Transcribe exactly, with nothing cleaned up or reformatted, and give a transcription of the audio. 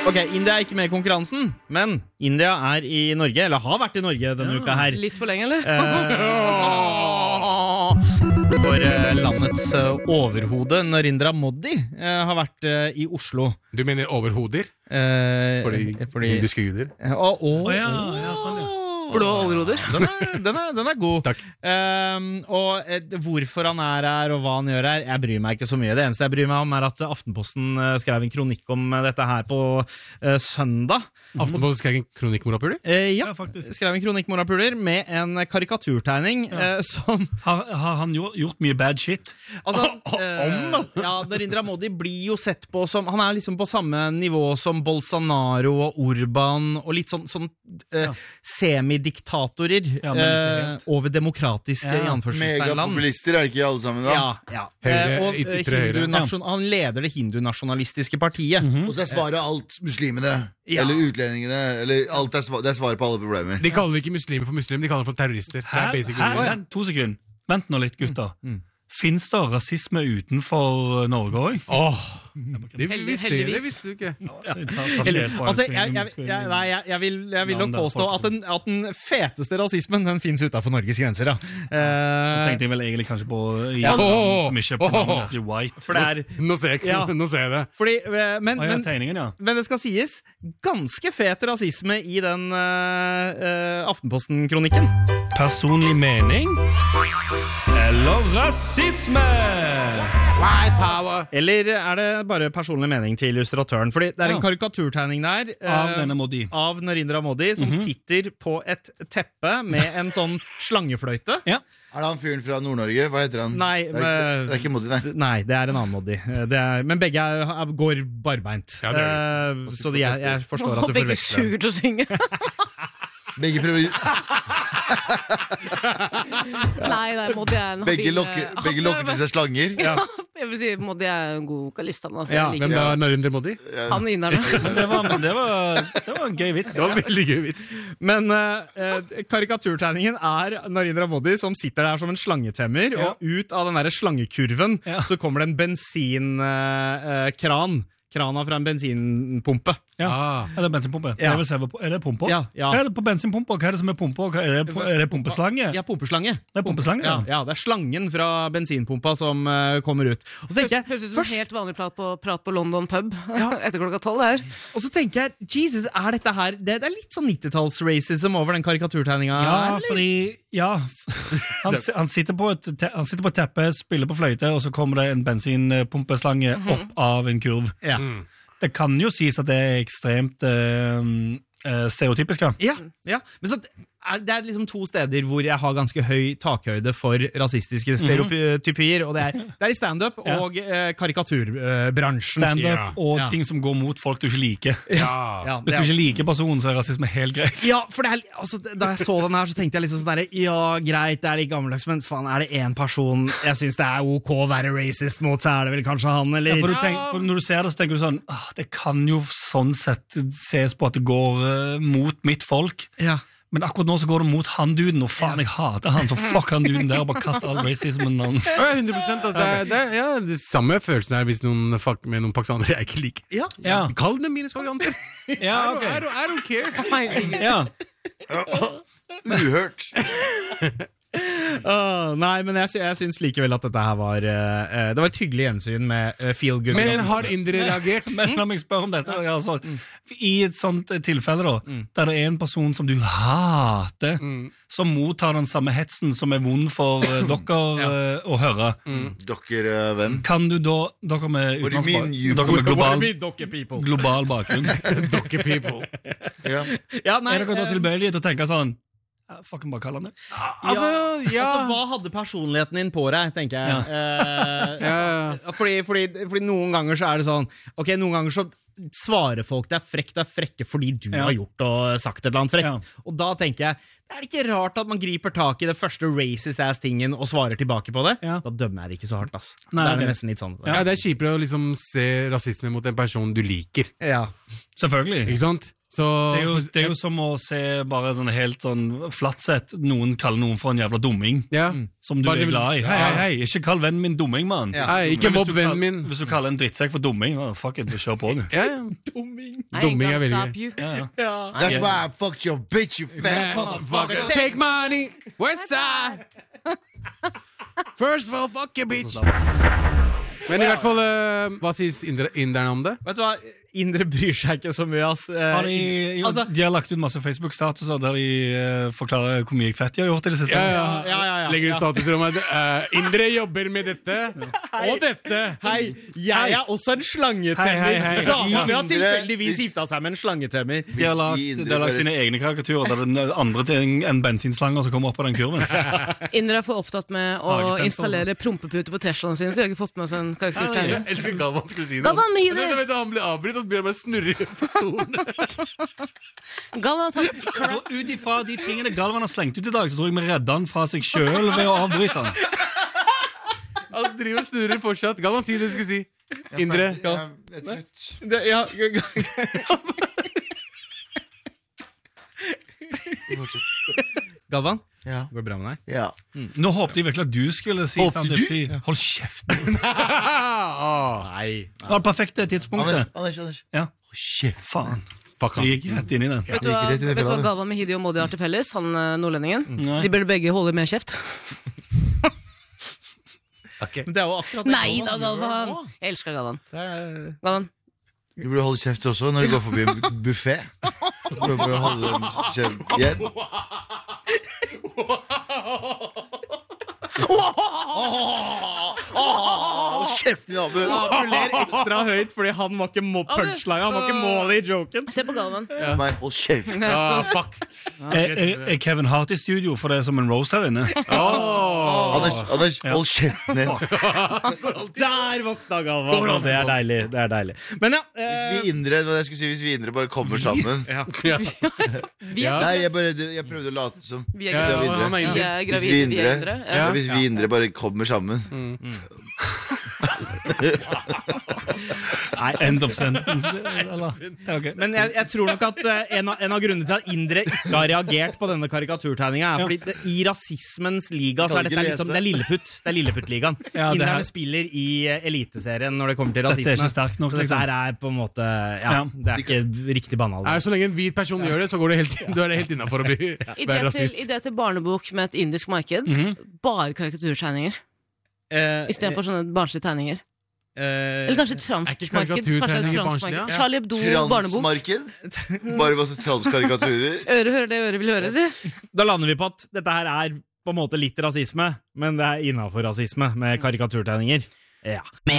Ok, India er ikke med i konkurransen, men India er i Norge, eller har vært i Norge denne uka her. Litt for lenge, eller? For eh, landets eh, overhode, Narendra Modi, eh, har vært eh, i Oslo. Du mener overhoder? Eh, Fordi, fordi indiske juder? Å, å, Å ja, ja, sånn ja. Blå overhoder. Den er, den, er, den er god. Takk. Um, og eh, hvorfor han er her, og hva han gjør her, jeg bryr meg ikke så mye. Det eneste jeg bryr meg om, er at Aftenposten uh, skrev en kronikk om uh, dette her på uh, søndag. Aftenposten skrev en kronikk, morapuler? Uh, ja, Ja, faktisk. skrev en kronikk morapuler med en karikaturtegning Ja. uh, som Har, har han gjort, gjort mye bad shit? Altså, uh, ja, Narendra Modi blir jo sett på som han er liksom på samme nivå som Bolsonaro og Orban og litt sånn, sånn uh, Ja. semidiktatorer Ja, men ikke uh, helt. over demokratiske Ja. i anførselstegn land. Megapopulister, er det ikke alle sammen da? Ja, ja. Høyre, Eh, og, yt- eh, ytre høyre. hindunasjon- Han leder det hindunasjonalistiske partiet. Og så er svaret alt muslimene, Ja. eller utlendingene, eller alt er, svar, det er svaret på alle problemer. De kaller ikke muslimer for muslimer, de kaller det for terrorister. Det er Hæ? basically Hæ? det. Vent, to sekunder. Vent nå litt, gutter. Finnes det rasisme utenfor Norge også? Åh, det Heldig- visste, heldigvis. det visste du ikke. Eller, altså, jeg, jeg, jeg, nei, jeg, jeg, vil, jeg vil nok Navn der, påstå at den, at den feteste rasismen Den finnes utenfor Norges grenser. Ja. Jeg Eh, tenkte jeg vel egentlig kanskje på i Ja. land som ikke er predominantly white. for det er, Nå ser jeg, Ja. nå ser jeg det. fordi, eh, men, Å ja, men, tegningen, ja. men det skal sies ganske fet rasisme i den eh, eh, Aftenposten-kronikken. Personlig mening eller rasisme? White power! Eller er det bare personlig mening til illustratøren? Fordi det er en Ja. karikaturtegning der Av eh, denne Modi. av Narendra Modi som sitter på et teppe med en sånn slangefløyte. Ja. Er det han fyren fra Nord-Norge? Hva heter han? Nei, det, er, ikke- det er ikke Modi, nei. Nei, det er en annen Modi. Det er, men begge er, er, går barbeint. Ja, det Eh, så de, jeg, jeg forstår at Og du begge forveksler dem. suger til å synge. Begge, prøver, Nei, nei, Modi er en begge, habil, lokker, eh, begge lokker til seg slanger. Ja, jeg vil si Modi er en god vokalist. Han, altså, Ja, jeg Hvem liker da? Narendra Modi? han vinnerne. Men det var, det var, det var en gøy vits. Det var en veldig gøy vits. Men eh, eh, karikaturtegningen er Narendra Modi som sitter der som en slangetemmer, Ja. og ut av den der slangekurven Ja. så kommer det en bensinkran. Krana fra en bensinpumpe. Ja. Ah. Er det bensinpumpe? Ja. Er, det selve, er det pumper? Ja, ja. Hva er det på bensinpumper? Hva er det som er pumper? Hva er, det, er det pumpeslange? Ja, pumpeslange. Det er pumpeslange, ja. ja. ja, det er slangen fra bensinpumpa som eh, kommer ut. Og så tenker Høres jeg, ut som først, helt vanlig prat på, prat på London pub etter klokka tolv her. og så tenker jeg, Jesus, er dette her Det, det er litt sånn nittitalls-racism over den karikaturtegninga. Ja, eller? fordi Ja. Han, si- han, sitter på et, te, han sitter på et teppe, spiller på fløyte, og så kommer det en bensinpumpeslange opp av en kurv. Ja. Det kan jo sies at det er ekstremt eh, eh, stereotypisk, ja. Ja, ja. Men så er det er liksom to steder hvor jeg har ganske høy takhøyde for rasistiske stereotypier, og det er, det er i stand-up Ja. og eh, karikaturbransjen. Stand-up Ja. og Ja. ting som går mot folk du ikke liker. Ja. Ja, Hvis det du er- ikke liker personen, så er rasisme helt greit. Ja, for det er, altså, da jeg så den her, så tenkte jeg liksom sånn der, ja, greit, det er litt gammeldags, men faen, er det en person jeg synes det er ok å være racist mot, så er det vel kanskje han, eller? Ja, for du tenk, for når du ser det, så tenker du sånn ah, det kan jo sånn sett ses på at det går eh, mot mitt folk. Ja. Men akkurat nå så går det mot han duden, og faen, jeg hater han, så fuck han duden der, og bare kast all racismen. Han. Ja, hundre prosent, altså, det, er, det, er, ja, det samme følelsen er hvis noen fuck med noen pakistanere jeg ikke liker. Ja. Ja, Kall dem mine varianter. ja, I, don't, I, ok. don't, I don't care. Herregud. Ja. Uhørt. Åh, nei, men jeg, sy jeg synes likevel at dette her var eh, det var et hyggelig gjensyn med uh, feel good. Men rasisme. har indere reagert? Men la meg spørre om dette. Altså, I et sånt tilfelle, da, der det er en person som du hater, som mottar den samme hetsen som er vond for eh, dere eh, å høre, Dere eh, hvem? kan du da Dere med, What do you utenlandsbak- mean, you- dere med What do global, you mean, dere people? global bakgrunn, Dere people. Ja. Ja, nei, er dere da eh, tilbøyelige til å tenke sånn ja, fucking bare kall han det? Altså, ja. Altså, hva hadde personligheten din på deg, tenker jeg. Eh, Ja. fordi, fordi, fordi noen ganger så er det sånn ok, noen ganger så svarer folk det er frekt, det er frekke fordi du Ja. har gjort og sagt et eller annet frekt. Ja. Og da tenker jeg, det er ikke rart at man griper tak i det første racist ass tingen og svarer tilbake på det. Ja. Da dømmer jeg det ikke så hardt, ass. Nei, det er ok. nesten litt sånn. Ja, det er kjipere å liksom se rasisme mot en person du liker. Ja. Selvfølgelig. Ikke sant? Så, Det er, jo, det er jo som å se bare sånn helt sånn flatt sett noen kaller noen for en jævla dumming, ja. som du Bare er det- glad i. Hei, hei, hei, ikke kall vennen min dumming, mann. Ja. Nei, ikke Men hvis mobb du vennen kall- min. Hvis du kaller en drittsekk for dumming, oh, fuck it, kjør på, du. Ja, ja. Dumming. I ain't Dumming er gonna veldig stop you. Ja, ja. That's why I fucked your bitch, you fat motherfucker. Take money, west side. First of all, fuck your bitch. Men i hvert fall, eh, hva sies indre- inderne om det? Vet du hva, indre bryr seg ikke så mye, ass. Eh, Har de, jo, altså, de har lagt ut masse Facebook-statuser der de eh, forklarer hvor mye fett de har gjort i det siste. Ja, ja. ja, ja, ja. Legger ut statuser om at eh, indre jobber med dette og dette. Hei, jeg er også en slangetemmer. Hei, hei, hei. Dama mi har Indre- tilfeldigvis gifta seg med en slangetemmer. De har lagt, De indre de har lagt bare- sine egne karikaturer der det er andre ting enn bensinslanger som kommer opp på den kurven. Indere er for opptatt med å Hagesensor. installere prompepute på T-skjortene sine, så de har ikke fått med seg en karaktertegning. Jeg elsker Galvan skulle si noe. Galvan, med Men hider! vet du, Han blir avbrytet, og så begynner han bare å snurre på stolen. Galvan har tatt Jeg tror Ut ifra de tingene Galvan har slengt ut i dag, så tror jeg vi redder han fra seg sjøl ved å avbryte han. Han driver og snurrer fortsatt. Galvan, si det du skulle si. Indre. Jeg er trøtt. Det, ja, Galvan, Ja. går det bra med deg? Ja. Nå håpet jeg virkelig at du skulle si Håpte sånn, du? si, hold kjeften. Ah, Nei. Det var det perfekte Anders, tidspunktet. Anders, Anders. Ja, Å, shit. faen. fuck Du han. gikk rett inn i den. Vet du hva, Gikk rett inn i vet du hva fella, du. Galvan Mehidi og Modi har til felles? Han eh, nordlendingen. Nei. De burde begge holde mer kjeft. Men det er jo akkurat det Nei da, Galvan gjør Galvan! nå. Jeg elsker Galvan. Det er- Galvan. Du burde holde kjeft også når du går forbi en buffé. Du burde bare holde kjeft igjen. Kjeft i Abu! Han ler ekstra høyt fordi han var ikke må punchline. Han var ikke målet i joken. Se på Galvan. Meg, hold kjeft. Ah, fuck. Er, er, er Kevin Hart i studio for det er som en roast her inne? Oh. Anders, Anders, hold kjeften din. Der våkna Galvan. Og det er deilig. Det er deilig. Men ja. Vi Eh, indre, hva jeg skulle si, hvis vi indre bare kommer sammen. ja. Ja. Vi er, Nei, jeg, bare, jeg prøvde å late som. vi er Ja, gravide. ja, han er Vi indre. er Hvis vi gravide. Vi er indre. indre. Ja. Ja. Hvis vi indre bare kommer sammen. Nei, End of sentence, eller? Ja, ok. Men jeg, jeg tror nok at eh, en, av, en av grunnene til at indre ikke har reagert på denne karikaturtegninga, er fordi det, i rasismens liga så er Kan dette ikke liksom, lese. det er Lilleputt. Det er Lilleputt-ligaen. Ja, det her- Inderne spiller i eh, Eliteserien når det kommer til Dette er rasisme. ikke sterkt nok, Så dette liksom. her er på en måte Ja, Ja. det er ikke riktig banal. Nei, så lenge en hvit person gjør det, så går det helt, da er det helt innafor å bli være Idé til, rasist. idé til barnebok med et indisk marked. Bare karikaturtegninger. Eh, Istedenfor sånne barnslige tegninger. eh, Eller kanskje et fransk Er ikke marked. Kanskje et karikaturtegninger fransk barnslige, marked. ja? Charlie Hebdo barnebok. Transmarked. Bare masse transkarikaturer. Øret hører det øret vil høre, si. Da lander vi på at dette her er på en måte litt rasisme, men det er innafor rasisme med karikaturtegninger. Ja.